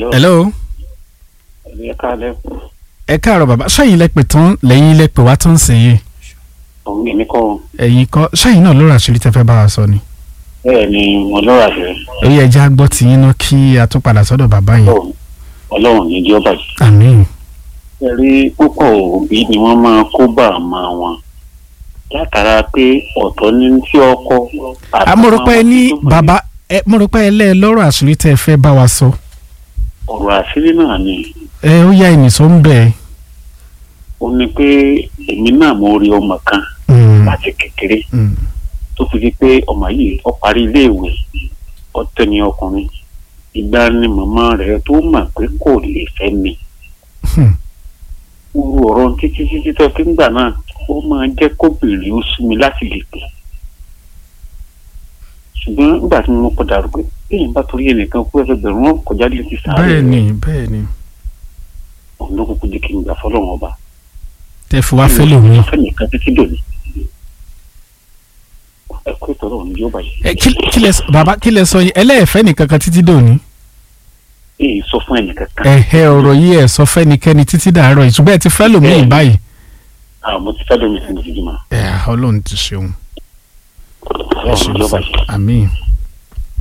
hello. ẹ káàárọ̀ bàbá ṣẹ́yìn lẹ́pẹ̀ tán lẹ́yìn lẹ́pẹ̀ wá tán sìn yìí. òun èmi kọ́. ẹ̀yin kọ́ ṣẹ́yìn náà lọ́rọ̀ àṣírí tẹ́ fẹ́ bá wa sọ ni. bẹ́ẹ̀ ni mo lọ́rọ̀ àṣírí. oyè ẹja gbọ́ ti yín náà kí a tún padà sọ́dọ̀ bàbá yẹn. ọlọ́run ní jẹ́ ọ̀bàjẹ́. àmín. ẹ rí púpọ̀ òbí ni wọ́n máa kó bá àmọ́ wọn látara pé ọ̀tọ̀ ní tí ọkọ. amúrúpẹ́ ní bàbá múrúpẹ́ ẹlẹ́ lọ́rọ̀ àṣírí tẹ́ fẹ́ bá wa sọ. ọ̀rọ̀ àṣírí náà ni. ó yá ìnìṣó ń bẹ̀. ó ní pé èmi náà mo rí ọmọ kan láti kékeré tó fi di pé ọmọ yìí ó parí iléèwé ọtẹ ní ọkùnrin ìgbà ni màmá rẹ̀ tó mọ̀ pé kò lè fẹ́ mi. irú ọ̀rọ̀ títí tó fi ń gbà náà ó máa jẹ́ kóbìnrin ó sú mi láti lè pè. ṣùgbọ́n nígbà tí mo padà rò pé èèyàn bá torí ẹnìkan kú ẹgbẹ̀rún wọn kọjá lè ti sáré. bẹ́ẹ̀ni. òun ló kúkú di kí n gbà fọlọ́run ọba. tẹ fi wá fẹ́ lòun. fẹ́nìkan títí dòní. ẹ kó ìtọ́rọ̀ òun yóò bàjẹ́. bàbá kí lẹ sọ yìí ẹlẹ́ẹ̀fẹ́ nìkan kan títí dòní. èyí sọ fún ẹnìkan kan. ọ̀rọ̀ yìí ẹ̀ sọ fẹ́nikẹ́ni títí dàárọ̀ yìí ṣùgbọ́n ẹ ti fẹ́ lòmíì báyìí. mo ti fẹ́ lómi sí ní jíjìmá. Ọlọ́run ti ṣeun. ọlọ́run yóò bàjẹ́. àmín.